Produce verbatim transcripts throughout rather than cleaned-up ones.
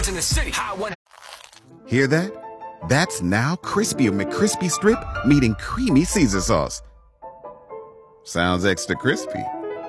in the city. Hot one. Hear that? That's now Crispy McCrispy Strip meeting Creamy Caesar Sauce. Sounds extra crispy.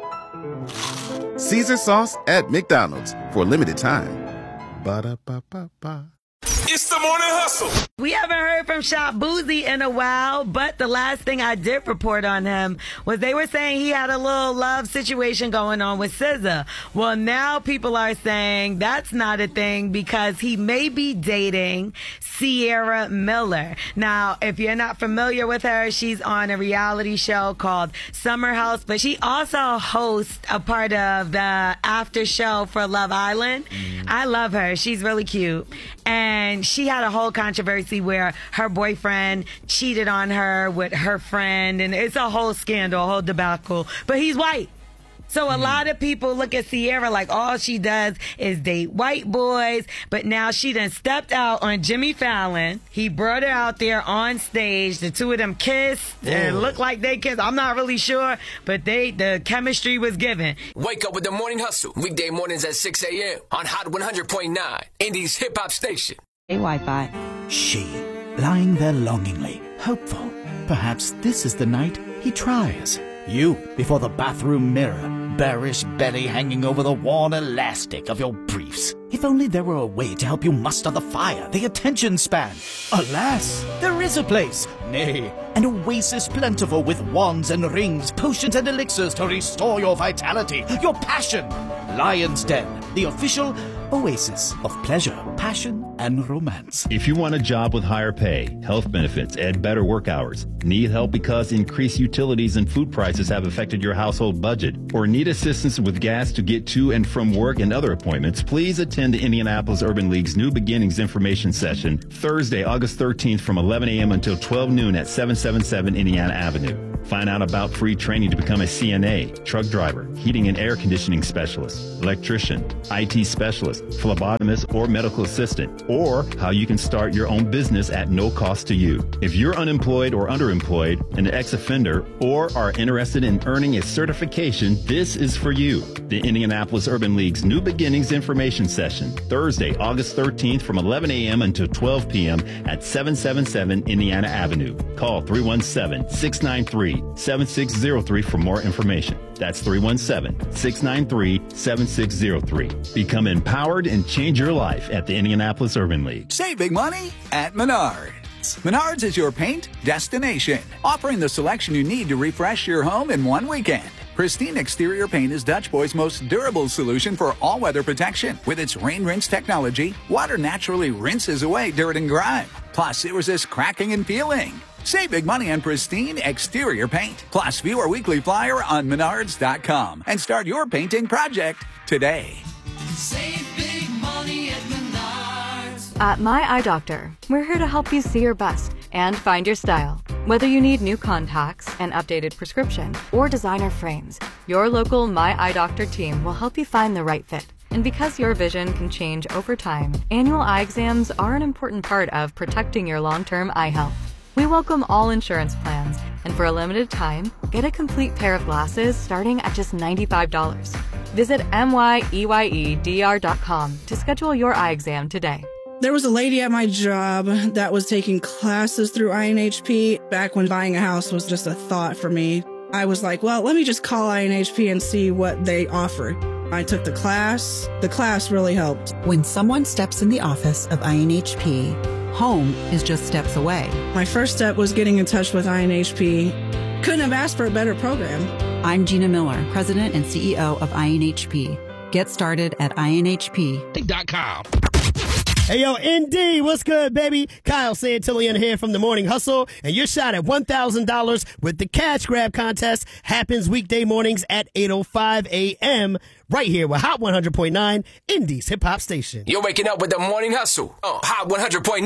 Caesar Sauce at McDonald's for a limited time. Ba-da-ba-ba-ba. It's the Morning Hustle. We haven't heard from Shop Boozy in a while, but the last thing I did report on him was they were saying he had a little love situation going on with S Z A. Well, now people are saying that's not a thing because he may be dating Sierra Miller. Now, if you're not familiar with her, she's on a reality show called Summer House, but she also hosts a part of the after show for Love Island. Mm. I love her. She's really cute. And she had a whole controversy where her boyfriend cheated on her with her friend, and it's a whole scandal, a whole debacle. But he's white. So a mm. lot of people look at Sierra like all she does is date white boys. But now she done stepped out on Jimmy Fallon. He brought her out there on stage. The two of them kissed and looked like they kissed. I'm not really sure, but they the chemistry was given. Wake up with the Morning Hustle. Weekday mornings at six a.m. on Hot one hundred point nine, Indy's hip-hop station. Hey, Wi-Fi. She, lying there longingly, hopeful. Perhaps this is the night he tries. You, before the bathroom mirror, bearish belly hanging over the worn elastic of your briefs. If only there were a way to help you muster the fire, the attention span. Alas, there is a place, nay, an oasis plentiful with wands and rings, potions and elixirs to restore your vitality, your passion. Lion's Den, the official oasis of pleasure, passion, and romance. If you want a job with higher pay, health benefits, and better work hours, need help because increased utilities and food prices have affected your household budget, or need assistance with gas to get to and from work and other appointments, please attend the Indianapolis Urban League's New Beginnings information session Thursday, August thirteenth from eleven a.m. until twelve noon at seven seventy-seven Indiana Avenue. Find out about free training to become a C N A, truck driver, heating and air conditioning specialist, electrician, I T specialist, phlebotomist, or medical assistant, or how you can start your own business at no cost to you. If you're unemployed or underemployed, an ex-offender, or are interested in earning a certification, this is for you. The Indianapolis Urban League's New Beginnings information session, Thursday, August thirteenth from eleven a.m. until twelve p.m. at seven seventy-seven Indiana Avenue. Call three one seven, six nine three, seven six zero three for more information. That's three one seven, six nine three, seven six zero three. Become empowered and change your life at the Indianapolis Urban League. Save big money at Menards. Menards is your paint destination, offering the selection you need to refresh your home in one weekend. Pristine Exterior Paint is Dutch Boy's most durable solution for all-weather protection. With its rain rinse technology, water naturally rinses away dirt and grime. Plus, it resists cracking and peeling. Save big money on Pristine Exterior Paint. Plus, view our weekly flyer on menards dot com and start your painting project today. Save big money at Menards. At My Eye Doctor, we're here to help you see your best and find your style. Whether you need new contacts, an updated prescription, or designer frames, your local My Eye Doctor team will help you find the right fit. And because your vision can change over time, annual eye exams are an important part of protecting your long-term eye health. We welcome all insurance plans, and for a limited time, get a complete pair of glasses starting at just ninety-five dollars. Visit M Y E Y E D R dot com to schedule your eye exam today. There was a lady at my job that was taking classes through I N H P back when buying a house was just a thought for me. I was like, well, let me just call I N H P and see what they offered. I took the class. The class really helped. When someone steps in the office of I N H P, home is just steps away. My first step was getting in touch with I N H P. Couldn't have asked for a better program. I'm Gina Miller, President and C E O of I N H P. Get started at I N H P dot com. Hey, yo, N D, what's good, baby? Kyle Santillian here from The Morning Hustle, and your shot at one thousand dollars with the Cash Grab Contest happens weekday mornings at eight oh five a.m. right here with Hot one hundred point nine, Indy's hip-hop station. You're waking up with The Morning Hustle. Uh, Hot one hundred point nine.